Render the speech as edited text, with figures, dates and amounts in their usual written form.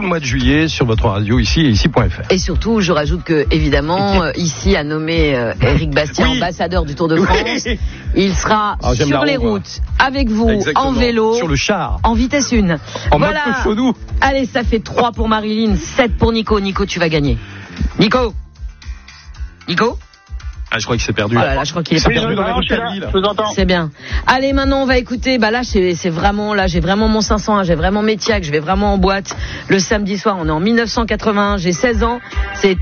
tout le mois de juillet sur votre radio ici et ici.fr. Et surtout, je rajoute que, évidemment, ici a nommé Éric Bastien ambassadeur du Tour de France. Il sera sur les routes avec vous, en vélo, sur le char, en vitesse 1. En mode chaudou. Allez, ça fait 3 pour Marilyn, 7 pour Nico. Nico, tu vas gagner. Nico. Ah, je crois qu'il s'est perdu. Oh là là, je crois qu'il est perdu dans la ville. Je vous entends. C'est bien. Allez, maintenant, on va écouter. Là, c'est vraiment, là, j'ai vraiment mon 501, j'ai vraiment Métiac, je vais vraiment en boîte. Le samedi soir, on est en 1981, j'ai 16 ans. C'est